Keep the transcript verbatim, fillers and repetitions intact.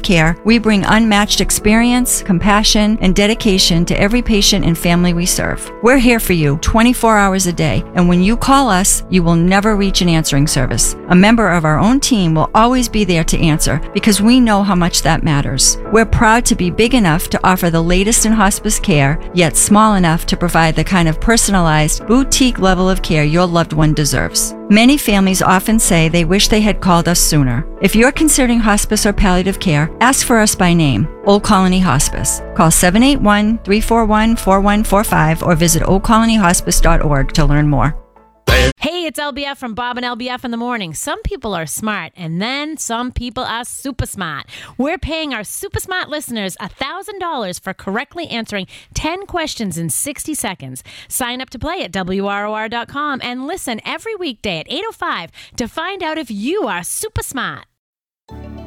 care, we bring unmatched experience, compassion, and dedication to every patient and family we serve. We're here for you twenty-four hours a day, and when you call us, you will never reach an answering service. A member of our own team will always be there to answer because we know how much that matters. We're proud to be big enough to offer the latest in hospice care, yet small enough to provide the kind of personalized, boutique level of care your loved one deserves. Many families often say they wish they had called us sooner. If you're considering hospice or palliative care, ask for us by name, Old Colony Hospice. Call seven eight one, three four one, four one four five or visit old colony hospice dot org to learn more. Hey, it's L B F from Bob and L B F in the morning. Some people are smart, and then some people are super smart. We're paying our super smart listeners one thousand dollars for correctly answering ten questions in sixty seconds. Sign up to play at W R O R dot com and listen every weekday at eight oh five to find out if you are super smart.